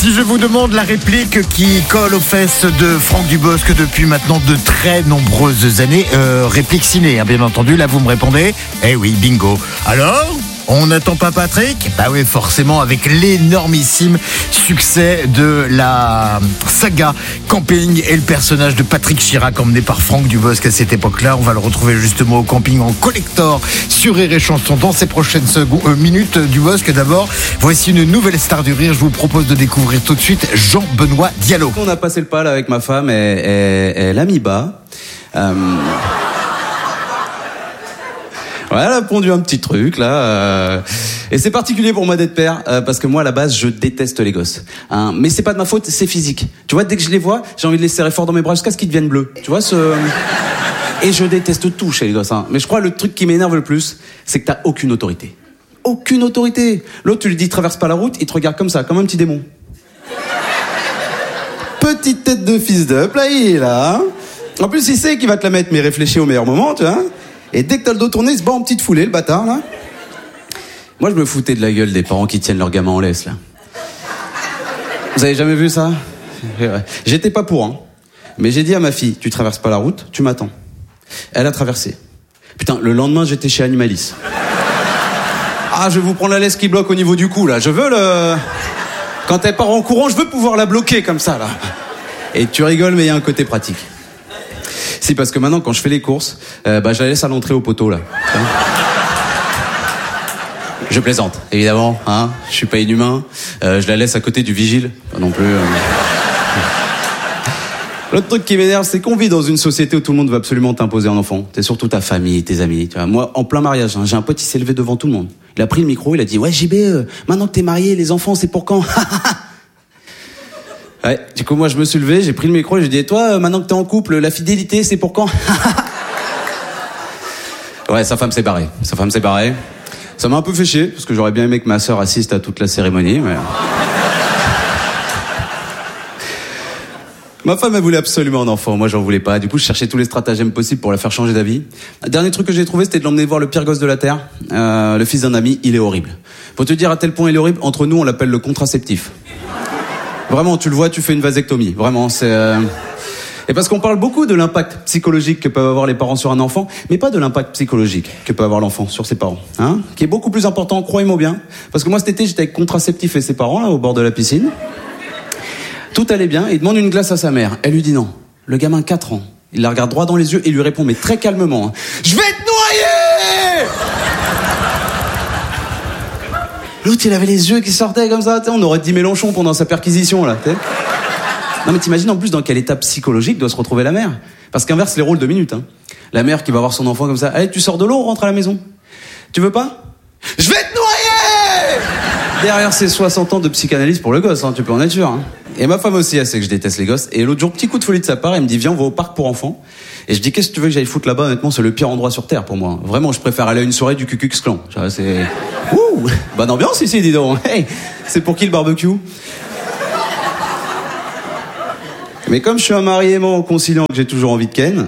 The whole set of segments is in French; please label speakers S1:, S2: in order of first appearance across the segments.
S1: Si je vous demande la réplique qui colle aux fesses de Franck Dubosc depuis maintenant de très nombreuses années, réplique ciné, hein, bien entendu, là vous me répondez, eh oui, bingo. Alors, on n'attend pas Patrick ? Bah oui, forcément, avec l'énormissime succès de la saga Camping et le personnage de Patrick Chirac emmené par Franck Dubosc à cette époque-là. On va le retrouver justement au camping en collector sur Rire et Chanson dans ces prochaines minutes. Dubosc, d'abord, voici une nouvelle star du rire. Je vous propose de découvrir tout de suite Jean-Benoît Diallo.
S2: On a passé le pas là avec ma femme et elle a mis bas. Ouais, elle a pondu un petit truc là, et c'est particulier pour moi d'être père parce que moi à la base je déteste les gosses. Hein. Mais c'est pas de ma faute, c'est physique. Tu vois, dès que je les vois, j'ai envie de les serrer fort dans mes bras jusqu'à ce qu'ils deviennent bleus. Tu vois Et je déteste tout chez les gosses. Hein. Mais je crois le truc qui m'énerve le plus, c'est que t'as aucune autorité. Aucune autorité. L'autre tu lui dis traverse pas la route, il te regarde comme ça, comme un petit démon. Petite tête de fils d'up là, il est là. Hein. En plus il sait qu'il va te la mettre, mais réfléchis au meilleur moment, tu vois. Et dès que t'as le dos tourné, il se bat en petite foulée, le bâtard, là. Moi, je me foutais de la gueule des parents qui tiennent leur gamin en laisse, là. Vous avez jamais vu ça ? J'étais pas pour, hein. Mais j'ai dit à ma fille, tu traverses pas la route, tu m'attends. Elle a traversé. Putain, le lendemain, j'étais chez Animalis. Ah, je vais vous prendre la laisse qui bloque au niveau du cou, là. Je veux Quand elle part en courant, je veux pouvoir la bloquer comme ça, là. Et tu rigoles, mais il y a un côté pratique. Si, parce que maintenant, quand je fais les courses, je la laisse à l'entrée au poteau, là. Je plaisante, évidemment, hein. Je suis pas inhumain. Je la laisse à côté du vigile. Pas non plus. L'autre truc qui m'énerve, c'est qu'on vit dans une société où tout le monde veut absolument t'imposer un enfant. T'es surtout ta famille, tes amis. Tu vois. Moi, en plein mariage, hein, j'ai un pote, il s'est levé devant tout le monde. Il a pris le micro, il a dit « Ouais, JB, maintenant que t'es marié, les enfants, c'est pour quand ?» Ouais, du coup, moi, je me suis levé, j'ai pris le micro et j'ai dit, et toi, maintenant que t'es en couple, la fidélité, c'est pour quand? Ouais, sa femme s'est barrée. Ça m'a un peu fait chier, parce que j'aurais bien aimé que ma sœur assiste à toute la cérémonie, mais... Ma femme, elle voulait absolument un enfant. Moi, j'en voulais pas. Du coup, je cherchais tous les stratagèmes possibles pour la faire changer d'avis. Le dernier truc que j'ai trouvé, c'était de l'emmener voir le pire gosse de la Terre. Le fils d'un ami, il est horrible. Faut te dire à tel point il est horrible, entre nous, on l'appelle le contraceptif. Vraiment, tu le vois, tu fais une vasectomie. Vraiment, c'est... Et parce qu'on parle beaucoup de l'impact psychologique que peuvent avoir les parents sur un enfant, mais pas de l'impact psychologique que peut avoir l'enfant sur ses parents. Hein, qui est beaucoup plus important, croyez-moi bien. Parce que moi, cet été, j'étais avec contraceptif et ses parents, là, au bord de la piscine. Tout allait bien, il demande une glace à sa mère. Elle lui dit non. Le gamin, 4 ans. Il la regarde droit dans les yeux et lui répond, mais très calmement, hein, « Je vais te noyer !» L'autre, il avait les yeux qui sortaient comme ça, on aurait dit Mélenchon pendant sa perquisition, là, t'sais. Non, mais t'imagines en plus dans quel état psychologique doit se retrouver la mère. Parce qu'inverse les rôles 2 minutes, hein. La mère qui va voir son enfant comme ça, allez, tu sors de l'eau, on rentre à la maison. Tu veux pas ? Je vais te noyer ! Derrière ces 60 ans de psychanalyse pour le gosse, hein, tu peux en être sûr, hein. Et ma femme aussi, elle sait que je déteste les gosses. Et l'autre jour, petit coup de folie de sa part, elle me dit, viens, on va au parc pour enfants. Et je dis, qu'est-ce que tu veux que j'aille foutre là-bas ? Honnêtement, c'est le pire endroit sur Terre pour moi. Vraiment, je préfère aller à une soirée du Ku Klux Klan. C'est... Ouh, bonne ambiance ici, dis donc. Hey, c'est pour qui le barbecue ? Mais comme je suis un mari aimant, conciliant, que j'ai toujours envie de ken,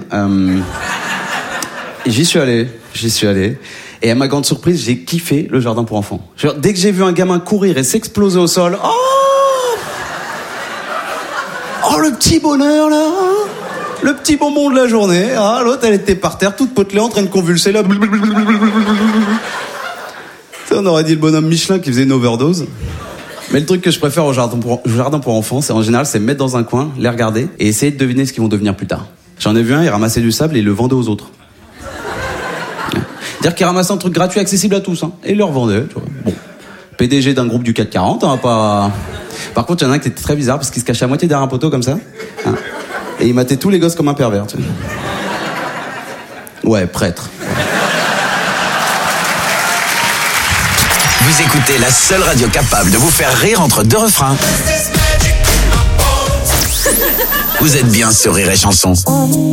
S2: j'y suis allé. Et à ma grande surprise, j'ai kiffé le jardin pour enfants. Genre, dès que j'ai vu un gamin courir et s'exploser au sol, oh, le petit bonheur, là, le petit bonbon de la journée. Ah, l'autre, elle était par terre, toute potelée, en train de convulser, là. On aurait dit le bonhomme Michelin qui faisait une overdose. Mais le truc que je préfère au jardin pour enfants, c'est en général, c'est me mettre dans un coin, les regarder et essayer de deviner ce qu'ils vont devenir plus tard. J'en ai vu un, il ramassait du sable et il le vendait aux autres. Dire qu'il ramassait un truc gratuit, accessible à tous, hein, et il le revendait. Tu vois. Bon, PDG d'un groupe du CAC 40, hein, pas... Par contre, il y en a un qui était très bizarre parce qu'il se cachait à moitié derrière un poteau comme ça, hein, et il matait tous les gosses comme un pervers. Tu vois. Ouais, prêtre.
S3: Vous écoutez la seule radio capable de vous faire rire entre 2 refrains. Vous êtes bien sur Rire et Chanson.